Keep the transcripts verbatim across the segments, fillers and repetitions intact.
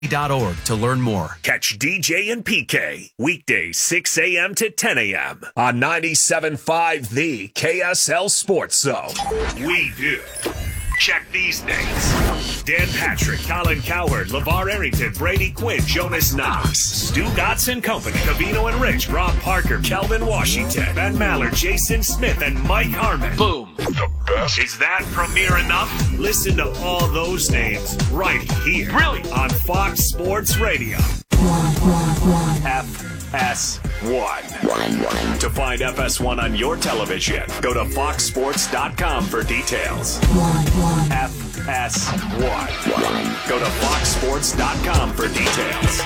dot org to learn more. Catch D J and P K weekdays six a.m. to ten a.m. on ninety-seven point five The K S L Sports Zone. We do. Check these names: Dan Patrick, Colin Cowherd, LeVar Arrington, Brady Quinn, Jonas Knox, Stu Gotts and Company, Cavino and Rich, Rob Parker, Kelvin Washington, Ben Maller, Jason Smith, and Mike Harmon. Boom. The best. Is that premiere enough? Listen to all those names right here. Brilliant. On Fox Sports Radio. F S one. To find F S one on your television, go to fox sports dot com for details. F S one. Go to fox sports dot com for details.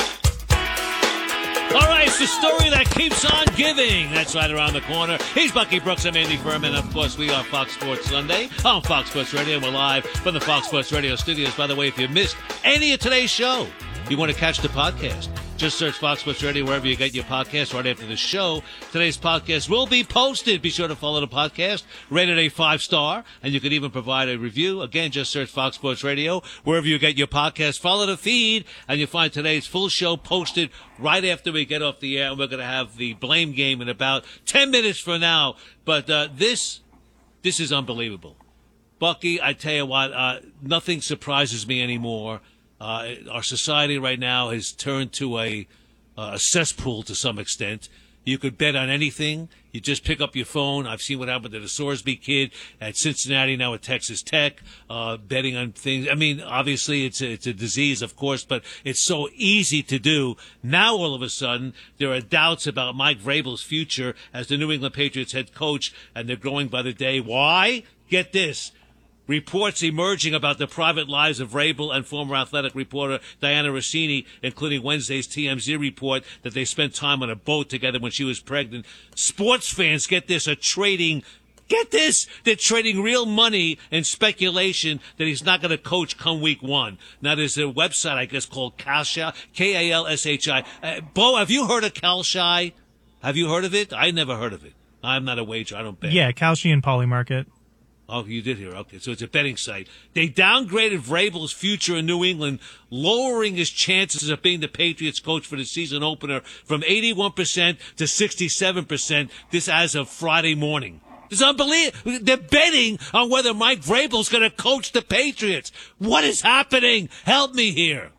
All right, it's the story that keeps on giving. That's right around the corner. He's Bucky Brooks. I'm Andy Furman. Of course, we are Fox Sports Sunday on Fox Sports Radio. We're live from the Fox Sports Radio studios. By the way, if you missed any of today's show, you want to catch the podcast, just search Fox Sports Radio wherever you get your podcast right after the show. Today's podcast will be posted. Be sure to follow the podcast, rated a five-star, and you can even provide a review. Again, just search Fox Sports Radio wherever you get your podcast. Follow the feed, and you'll find today's full show posted right after we get off the air. And we're going to have the blame game in about ten minutes from now. But uh, this, this is unbelievable. Bucky, I tell you what, uh, nothing surprises me anymore. Uh, our society right now has turned to a, uh, a cesspool to some extent. You could bet on anything. You just pick up your phone. I've seen what happened to the Sorsby kid at Cincinnati, now at Texas Tech, uh, betting on things. I mean, obviously it's a, it's a disease, of course, but it's so easy to do. Now, all of a sudden, there are doubts about Mike Vrabel's future as the New England Patriots head coach, and they're growing by the day. Why? Get this. Reports emerging about the private lives of Vrabel and former athletic reporter Diana Rossini, including Wednesday's T M Z report that they spent time on a boat together when she was pregnant. Sports fans, get this, are trading, get this, they're trading real money and speculation that he's not going to coach come week one. Now, there's a website, I guess, called Kalshi, K A L S H I. Uh, Bo, have you heard of Kalshi? Have you heard of it? I never heard of it. I'm not a wager. I don't bet. Yeah, Kalshi and Polymarket. Oh, you did hear. Okay, so it's a betting site. They downgraded Vrabel's future in New England, lowering his chances of being the Patriots coach for the season opener from eighty-one percent to sixty-seven percent. This as of Friday morning. It's unbelievable. They're betting on whether Mike Vrabel's going to coach the Patriots. What is happening? Help me here.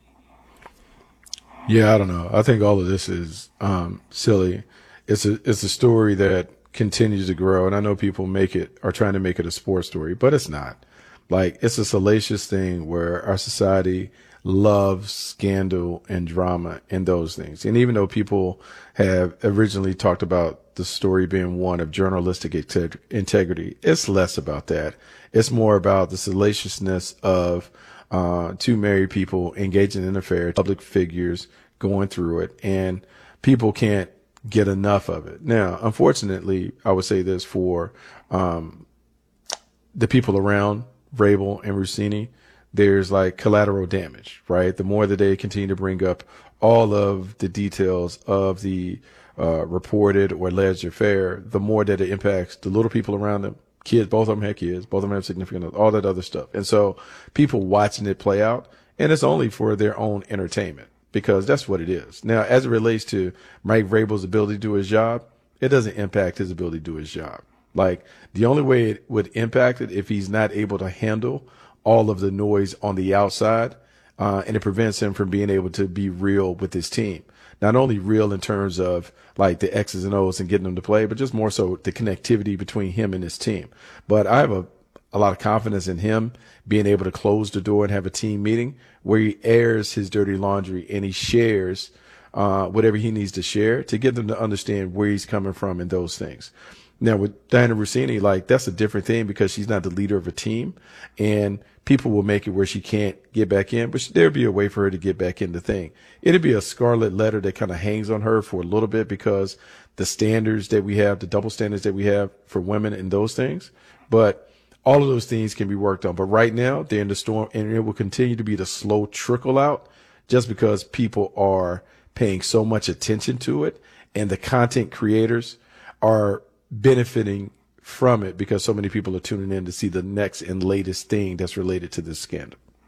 Yeah, I don't know. I think all of this is um, silly. It's a it's a story that continues to grow, and I know people make it are trying to make it a sports story, but it's not. Like, it's a salacious thing where our society loves scandal and drama and those things. And even though people have originally talked about the story being one of journalistic integ- integrity, it's less about that. It's more about the salaciousness of uh two married people engaging in an affair, public figures going through it, and people can't get enough of it. Now, unfortunately, I would say this for um, the people around Vrabel and Rossini, there's like collateral damage, right? The more that they continue to bring up all of the details of the uh, reported or alleged affair, the more that it impacts the little people around them. Kids, both of them have kids, both of them have significant, all that other stuff. And so people watching it play out, and it's only for their own entertainment, because that's what it is. Now, as it relates to Mike Vrabel's ability to do his job, it doesn't impact his ability to do his job. Like, the only way it would impact it if he's not able to handle all of the noise on the outside, uh, and it prevents him from being able to be real with his team. Not only real in terms of like the X's and O's and getting them to play, but just more so the connectivity between him and his team. But I have a, a lot of confidence in him being able to close the door and have a team meeting where he airs his dirty laundry and he shares uh, whatever he needs to share to get them to understand where he's coming from and those things. Now, with Diana Rossini, like, that's a different thing because she's not the leader of a team, and people will make it where she can't get back in, but there'll be a way for her to get back in the thing. It'll be a scarlet letter that kind of hangs on her for a little bit because the standards that we have, the double standards that we have for women and those things. But all of those things can be worked on. But right now, they're in the storm, and it will continue to be the slow trickle out just because people are paying so much attention to it, and the content creators are benefiting from it because so many people are tuning in to see the next and latest thing that's related to this scandal.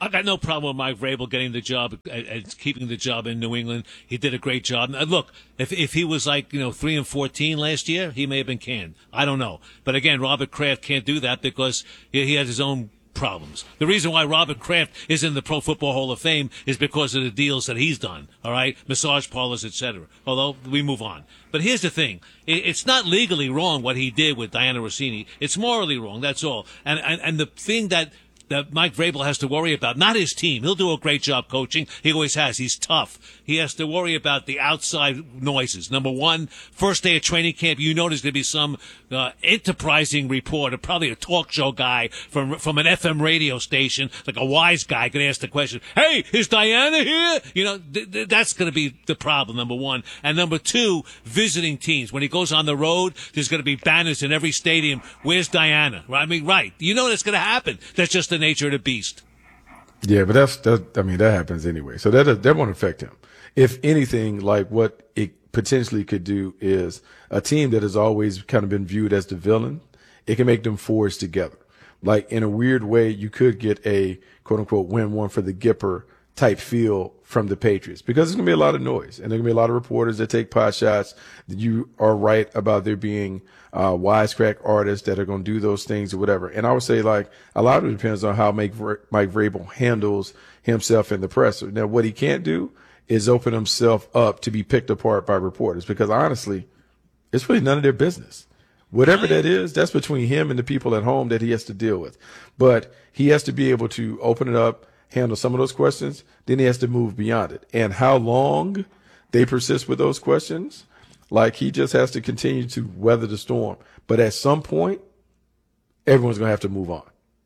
I got no problem with Mike Vrabel getting the job and, and keeping the job in New England. He did a great job. Now, look, if if he was like, you know, three and fourteen last year, he may have been canned. I don't know. But again, Robert Kraft can't do that because he, he has his own problems. The reason why Robert Kraft is in the Pro Football Hall of Fame is because of the deals that he's done. All right, massage parlors, et cetera. Although we move on. But here's the thing: it, it's not legally wrong what he did with Diana Rossini. It's morally wrong. That's all. And and and the thing that that Mike Vrabel has to worry about, not his team. He'll do a great job coaching. He always has. He's tough. He has to worry about the outside noises. Number one, first day of training camp, you know there's going to be some uh, enterprising reporter, probably a talk show guy from from an F M radio station, like a wise guy, going to ask the question, hey, is Diana here? You know, th- th- that's going to be the problem, number one. And number two, visiting teams. When he goes on the road, there's going to be banners in every stadium. Where's Diana? I mean, right. You know that's going to happen. That's just the nature of the beast. Yeah, but that's that. I mean, that happens anyway, so that that won't affect him. If anything, like what it potentially could do is a team that has always kind of been viewed as the villain, it can make them forge together. Like in a weird way, you could get a quote unquote win one for the Gipper type feel from the Patriots, because there's gonna be a lot of noise and there's gonna be a lot of reporters that take pot shots. You are right about there being uh, wisecrack artists that are going to do those things or whatever. And I would say, like, a lot of it depends on how Mike, Mike Vrabel handles himself in the press. Now, what he can't do is open himself up to be picked apart by reporters, because honestly, it's really none of their business. Whatever that is, that's between him and the people at home that he has to deal with. But he has to be able to open it up, handle some of those questions, then he has to move beyond it. And how long they persist with those questions, like, he just has to continue to weather the storm. But at some point, everyone's going to have to move on.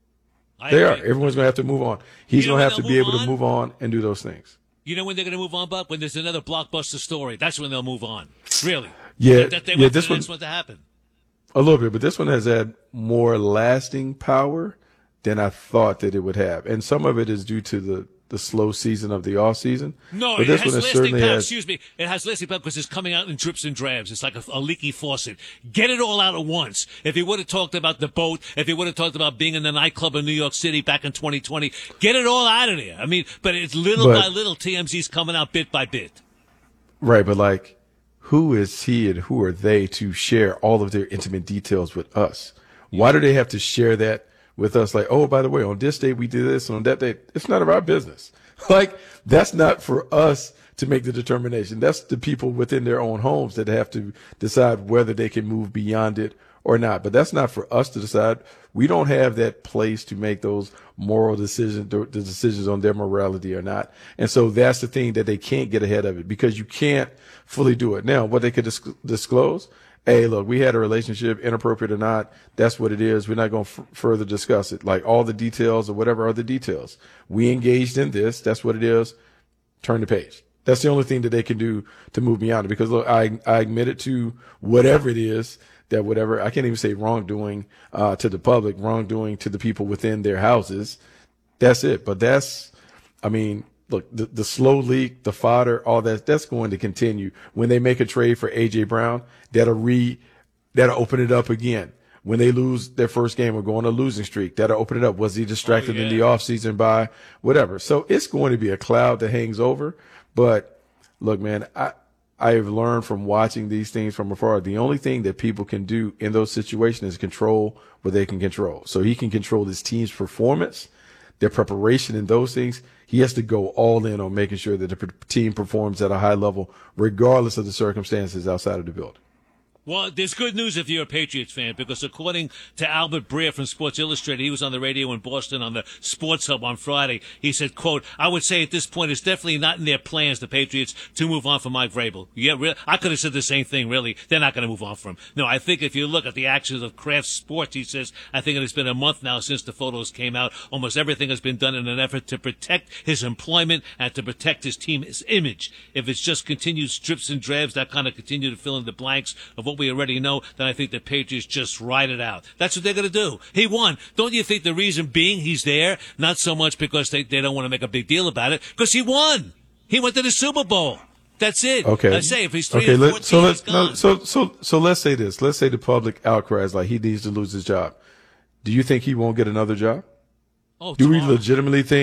I they agree. are. Everyone's going to have to move on. He's you know going to have to be able on? to move on and do those things. You know when they're going to move on, Buck? When there's another blockbuster story. That's when they'll move on. Really. Yeah. That, that they yeah this one, one, to happen. A little bit, but this one has had more lasting power than I thought that it would have. And some of it is due to the, the slow season of the off season. No, but it this has one lasting power. has, Excuse me. It has lasting power because it's coming out in drips and drabs. It's like a, a leaky faucet. Get it all out at once. If he would have talked about the boat, if he would have talked about being in the nightclub in New York City back in twenty twenty, get it all out of there. I mean, but it's little but, by little, T M Z's coming out bit by bit. Right, but like, who is he and who are they to share all of their intimate details with us? Why do they have to share that with us? Like, oh, by the way, on this date we did this, and on that date, it's none of our business. Like, that's not for us to make the determination. That's the people within their own homes that have to decide whether they can move beyond it or not. But that's not for us to decide. We don't have that place to make those moral decisions, the decisions on their morality or not. And so that's the thing, that they can't get ahead of it, because you can't fully do it. Now, what they could dis- disclose, hey, look, we had a relationship, inappropriate or not, that's what it is. We're not going to f- further discuss it. Like, all the details or whatever are the details. We engaged in this. That's what it is. Turn the page. That's the only thing that they can do to move beyond it. Because, look, I, I admit it to whatever it is, that whatever, I can't even say wrongdoing uh, to the public, wrongdoing to the people within their houses. That's it. But that's, I mean, look, the, the slow leak, the fodder, all that, that's going to continue. When they make a trade for A J Brown, that'll re, that'll open it up again. When they lose their first game or go on a losing streak, that'll open it up. Was he distracted oh, yeah. in the offseason by whatever? So it's going to be a cloud that hangs over. But look, man, I, I have learned from watching these things from afar, the only thing that people can do in those situations is control what they can control. So he can control his team's performance, their preparation, and those things. He has to go all in on making sure that the team performs at a high level, regardless of the circumstances outside of the building. Well, there's good news if you're a Patriots fan, because according to Albert Breer from Sports Illustrated, he was on the radio in Boston on the Sports Hub on Friday. He said, quote, I would say at this point it's definitely not in their plans, the Patriots, to move on from Mike Vrabel. Yeah, really? I could have said the same thing, really. They're not going to move on from him. No, I think if you look at the actions of Kraft Sports, he says, I think it has been a month now since the photos came out. Almost everything has been done in an effort to protect his employment and to protect his team's image. If it's just continued strips and drabs that kind of continue to fill in the blanks of what we already know, then I think the Patriots just ride it out. That's what they're going to do. He won. Don't you think the reason being he's there, not so much because they, they don't want to make a big deal about it, because he won. He went to the Super Bowl. That's it. Okay. I say if he's three okay, and let, fourteen, so let's, he's gone. no, so, so, so let's say this. Let's say the public outcry is like he needs to lose his job. Do you think he won't get another job? Oh, Do we tomorrow. legitimately think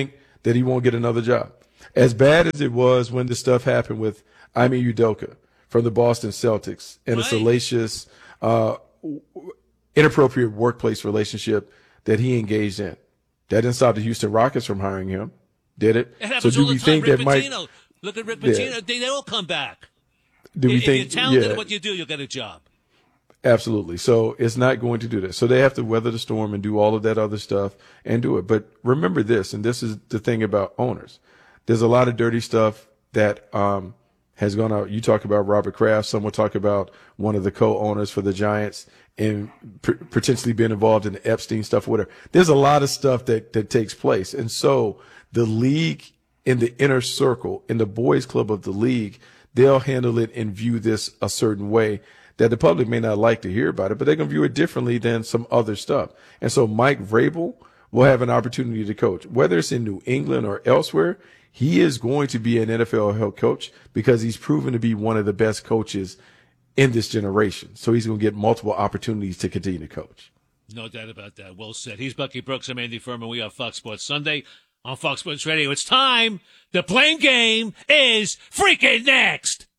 that he won't get another job. As bad as it was when this stuff happened with Ime Udoka from the Boston Celtics and right. a salacious, uh, inappropriate workplace relationship that he engaged in. That didn't stop the Houston Rockets from hiring him, did it? It So happens do all we the time. think Rick that Mike? Pitino. Look at Rick Yeah. Pitino. They, they all come back. Do we if think? you're talented yeah, at what you do, you'll get a job. absolutely. So it's not going to do that. So they have to weather the storm and do all of that other stuff and do it. But remember this, and this is the thing about owners. There's a lot of dirty stuff that um, has gone out. You talk about Robert Kraft. Some will talk about one of the co-owners for the Giants and p- potentially being involved in the Epstein stuff, whatever. There's a lot of stuff that, that takes place. And so the league in the inner circle, in the boys club of the league, they'll handle it and view this a certain way that the public may not like to hear about it, but they can view it differently than some other stuff. And so Mike Vrabel will have an opportunity to coach, whether it's in New England or elsewhere. He is going to be an N F L head coach because he's proven to be one of the best coaches in this generation. So he's going to get multiple opportunities to continue to coach. No doubt about that. Well said. He's Bucky Brooks. I'm Andy Furman. We are Fox Sports Sunday on Fox Sports Radio. It's time. The playing game is freaking next.